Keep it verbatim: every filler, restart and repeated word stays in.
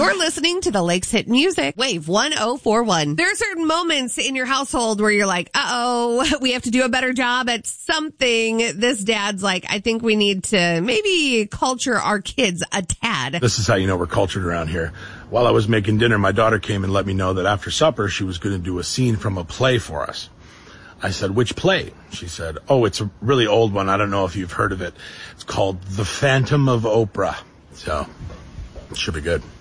You're listening to the Lakes Hit Music, Wave one oh four one. There are certain moments in your household where you're like, uh-oh, we have to do a better job at something. This dad's like, I think we need to maybe culture our kids a tad. This is how you know we're cultured around here. While I was making dinner, my daughter came and let me know that after supper, she was going to do a scene from a play for us. I said, which play? She said, oh, it's a really old one. I don't know if you've heard of it. It's called The Phantom of Oprah. So, it should be good.